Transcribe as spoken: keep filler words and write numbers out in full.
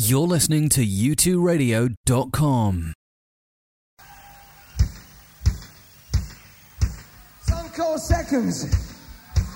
You're listening to U two radio dot com. Some call seconds.